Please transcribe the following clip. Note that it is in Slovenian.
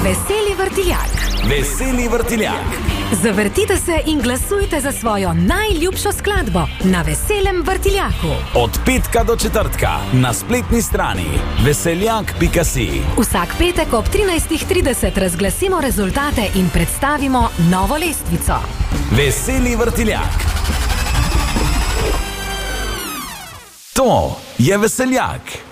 Veseli vrtiljak. Veseli vrtiljak. Zavrtite se in glasujte za svojo najljubšo skladbo na Veselem vrtiljaku. Od petka do četrtka na spletni strani veseljak.si. Vsak petek ob 13:30 razglasimo rezultate in predstavimo novo lestvico. Veseli vrtiljak. To je Veseljak.